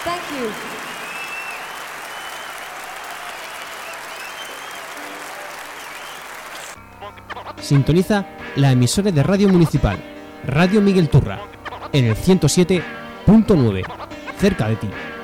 Thank you. Sintoniza la emisora de radio municipal, Radio Miguel Turra, en el 107.9, cerca de ti.